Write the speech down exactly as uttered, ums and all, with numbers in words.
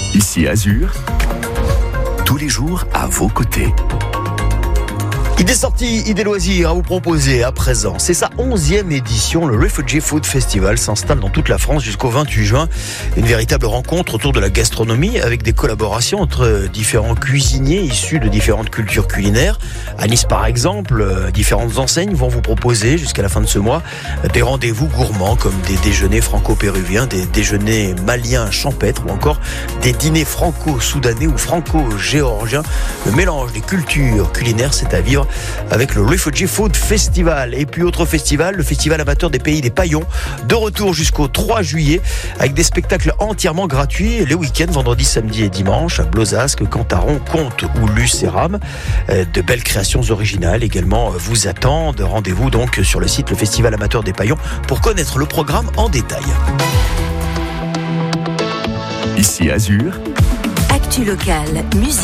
Ici Azur, tous les jours à vos côtés. Idées sorties, idées loisirs à vous proposer à présent. C'est sa onzième édition. Le Refugee Food Festival s'installe dans toute la France jusqu'au vingt-huit juin. Une véritable rencontre autour de la gastronomie avec des collaborations entre différents cuisiniers issus de différentes cultures culinaires. À Nice, par exemple, différentes enseignes vont vous proposer jusqu'à la fin de ce mois des rendez-vous gourmands comme des déjeuners franco-péruviens, des déjeuners maliens champêtres ou encore des dîners franco-soudanais ou franco-géorgiens. Le mélange des cultures culinaires, c'est à vivre avec le Refugee Food Festival. Et puis autre festival, le festival amateur des pays des paillons, de retour jusqu'au trois juillet avec des spectacles entièrement gratuits les week-ends, vendredi, samedi et dimanche à Blozasque, Cantaron, Comte ou Lucéram. De belles créations originales également vous attendent. Rendez-vous donc sur le site le festival amateur des paillons pour connaître le programme en détail. Ici Azur. Actu locale, musique.